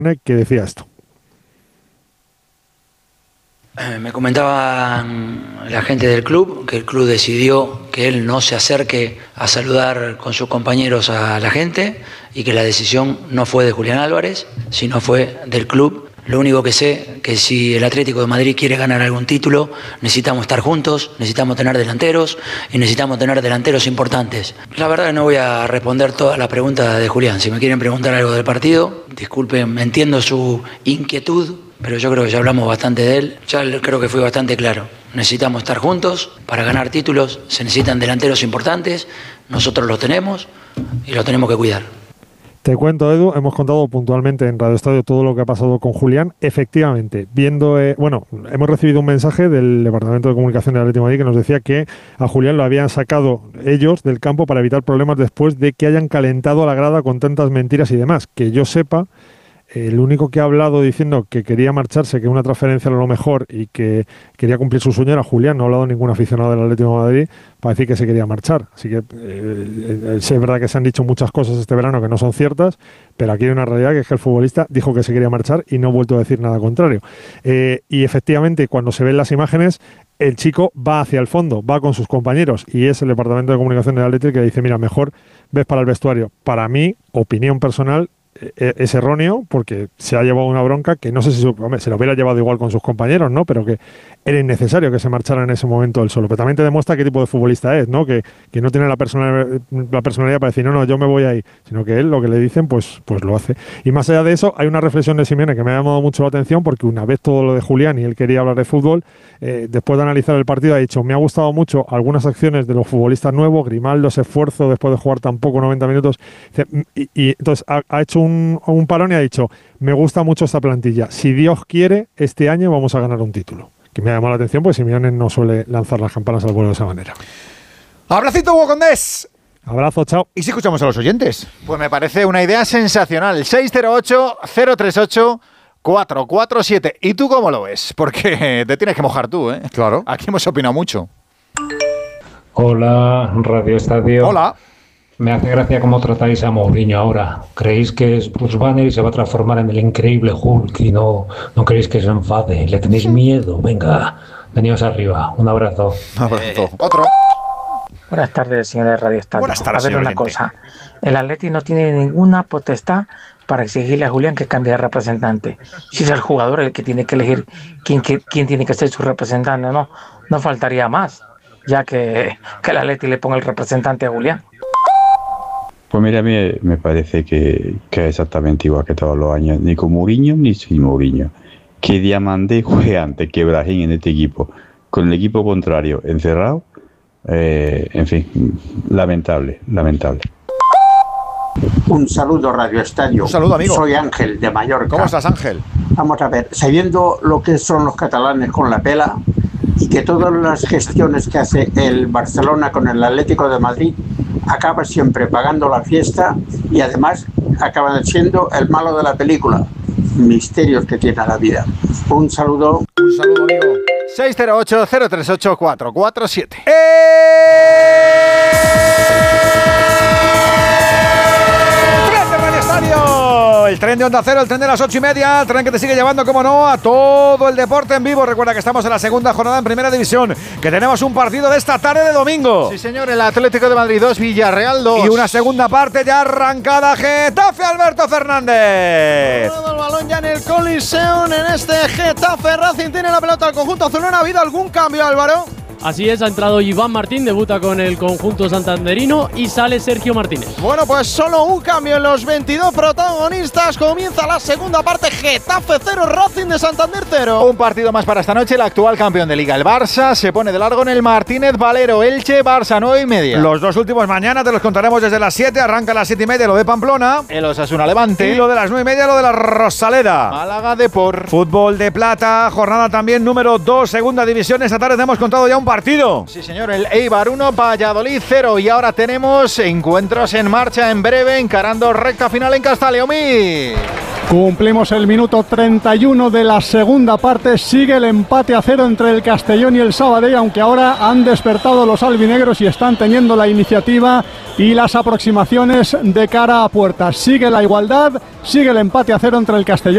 que decía esto. Me comentaba la gente del club que el club decidió que él no se acerque a saludar con sus compañeros a la gente y que la decisión no fue de Julián Álvarez, sino fue del club. Lo único que sé que si el Atlético de Madrid quiere ganar algún título, necesitamos estar juntos, necesitamos tener delanteros y necesitamos tener delanteros importantes. La verdad que no voy a responder todas las preguntas de Julián. Si me quieren preguntar algo del partido, disculpen, entiendo su inquietud, pero yo creo que ya hablamos bastante de él. Ya creo que fui bastante claro. Necesitamos estar juntos para ganar títulos, se necesitan delanteros importantes, nosotros los tenemos y los tenemos que cuidar. Te cuento, Edu, hemos contado puntualmente en Radio Estadio todo lo que ha pasado con Julián. Efectivamente, hemos recibido un mensaje del Departamento de Comunicación del Atlético de Madrid que nos decía que a Julián lo habían sacado ellos del campo para evitar problemas después de que hayan calentado a la grada con tantas mentiras y demás. Que yo sepa, el único que ha hablado diciendo que quería marcharse, que una transferencia era lo mejor y que quería cumplir su sueño era Julián. No ha hablado ningún aficionado del Atlético de Madrid para decir que se quería marchar. Así que es verdad que se han dicho muchas cosas este verano que no son ciertas, pero aquí hay una realidad que es que el futbolista dijo que se quería marchar y no ha vuelto a decir nada contrario. Y efectivamente, cuando se ven las imágenes, el chico va hacia el fondo, va con sus compañeros y es el Departamento de Comunicación del Atlético que dice, mira, mejor ves para el vestuario. Para mí, opinión personal, es erróneo porque se ha llevado una bronca que no sé si se lo hubiera llevado igual con sus compañeros, ¿no? Pero que era innecesario que se marchara en ese momento él solo. Pero también te demuestra qué tipo de futbolista es, ¿no? Que no tiene la personalidad para decir, no, yo me voy ahí, sino que él lo que le dicen, pues lo hace. Y más allá de eso, hay una reflexión de Simeone que me ha llamado mucho la atención porque una vez todo lo de Julián y él quería hablar de fútbol, después de analizar el partido ha dicho, me ha gustado mucho algunas acciones de los futbolistas nuevos, Grimaldo, ese esfuerzo después de jugar tan poco, 90 minutos, y entonces ha hecho un parón y ha dicho, me gusta mucho esta plantilla, si Dios quiere, este año vamos a ganar un título. Que me ha llamado la atención, pues Simeone no suele lanzar las campanas al vuelo de esa manera. ¡Abracito, Hugo Condés! Abrazo, chao. ¿Y si escuchamos a los oyentes? Pues me parece una idea sensacional. 608-038-447. ¿Y tú cómo lo ves? Porque te tienes que mojar tú, ¿eh? Claro. Aquí hemos opinado mucho. Hola, Radio Estadio. Hola. Me hace gracia cómo tratáis a Mourinho ahora. ¿Creéis que es Bruce Banner y se va a transformar en el increíble Hulk y no queréis que se enfade? ¿Le tenéis miedo? Venga, veníos arriba. Un abrazo. Un abrazo. Otro. Buenas tardes, señores de Radio Estadio. Buenas tardes, a ver, señor una oyente. cosa. El Atleti no tiene ninguna potestad para exigirle a Julián que cambie de representante. Si es el jugador el que tiene que elegir quién tiene que ser su representante, no faltaría más, ya que el Atleti le ponga el representante a Julián. Pues mira, a mí me parece que es exactamente igual que todos los años, ni con Mourinho ni sin Mourinho. Que Diamandé juegue antes que Brahim en este equipo, con el equipo contrario encerrado, en fin, lamentable. Un saludo, Radio Estadio. Un saludo, amigo. Soy Ángel, de Mallorca. ¿Cómo estás, Ángel? Vamos a ver, sabiendo lo que son los catalanes con la pela y que todas las gestiones que hace el Barcelona con el Atlético de Madrid acaba siempre pagando la fiesta y además acaban siendo el malo de la película. Misterios que tiene la vida. Un saludo. Un saludo, amigo. 608-038-447. El tren de Onda Cero, el tren de las 8:30, el tren que te sigue llevando, como no, a todo el deporte en vivo. Recuerda que estamos en la segunda jornada en Primera División, que tenemos un partido de esta tarde de domingo. Sí, señor, el Atlético de Madrid 2, Villarreal 2. Y una segunda parte ya arrancada, Getafe, Alberto Fernández. El balón ya en el Coliseum, en este Getafe. Racing tiene la pelota al conjunto azulón. ¿Ha habido algún cambio, Álvaro? Así es, ha entrado Iván Martín, debuta con el conjunto santanderino y sale Sergio Martínez. Bueno, pues solo un cambio en los 22 protagonistas. Comienza la segunda parte. Getafe 0, Racing de Santander 0. Un partido más para esta noche. El actual campeón de Liga, el Barça, se pone de largo en el Martínez Valero. Elche, Barça, 9:30. Los dos últimos mañana te los contaremos desde las 7. Arranca a las 7:30 lo de Pamplona. El Osasuna Levante. Y lo de las 9:30 lo de la Rosaleda. Málaga Depor. Fútbol de plata, jornada también número 2, segunda división. Esta tarde te hemos contado ya un partido. Sí, señor, el Eibar 1, Valladolid 0. Y ahora tenemos encuentros en marcha en breve, encarando recta final en Castellomí. Cumplimos el minuto 31 de la segunda parte. Sigue el empate a 0 entre el Castellón y el Sabadell, aunque ahora han despertado los albinegros y están teniendo la iniciativa y las aproximaciones de cara a puerta. Sigue la igualdad, sigue el empate a 0 entre el Castellón